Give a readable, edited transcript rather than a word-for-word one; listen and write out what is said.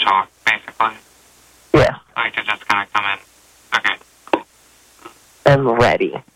talk, basically? Yeah. Like to just kind of come in? Okay, cool. I'm ready.